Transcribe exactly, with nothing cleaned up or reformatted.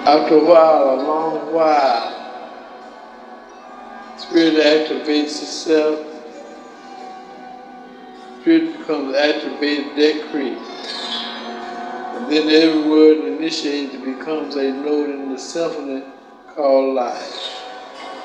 After a while, a long while, Spirit activates itself. Spirit becomes activated, decree. And then every word initiated becomes a note in the symphony called life.